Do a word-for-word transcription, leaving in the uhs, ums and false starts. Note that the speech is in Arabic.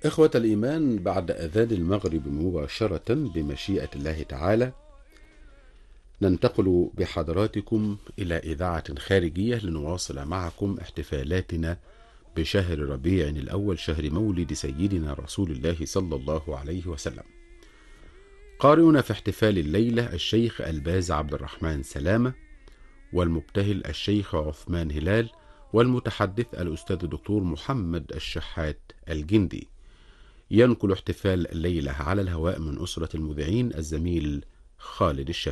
إخوة الإيمان، بعد أذان المغرب مباشرة بمشيئة الله تعالى ننتقل بحضراتكم إلى إذاعة خارجية لنواصل معكم احتفالاتنا بشهر ربيع الأول، شهر مولد سيدنا رسول الله صلى الله عليه وسلم. قارئنا في احتفال الليلة الشيخ الباز عبد الرحمن سلامة، والمبتهل الشيخ عثمان هلال، والمتحدث الأستاذ الدكتور محمد الشحات الجندي. ينقل احتفال الليلة على الهواء من أسرة المذيعين الزميل خالد الشام.